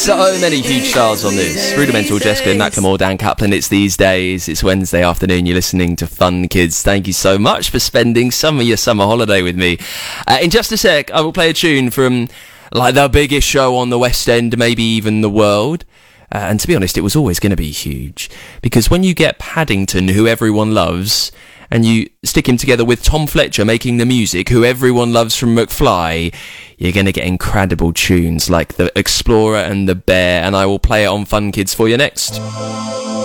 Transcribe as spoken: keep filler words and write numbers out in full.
So many huge stars on this. Rudimental, Jessica, Macklemore, Dan Kaplan. It's These Days. It's Wednesday afternoon. You're listening to Fun Kids. Thank you so much for spending some of your summer holiday with me. Uh, in just a sec, I will play a tune from like the biggest show on the West End, maybe even the world. Uh, and to be honest, it was always going to be huge. Because when you get Paddington, who everyone loves, and you stick him together with Tom Fletcher making the music, who everyone loves from McFly, you're going to get incredible tunes like The Explorer and The Bear, and I will play it on Fun Kids for you next.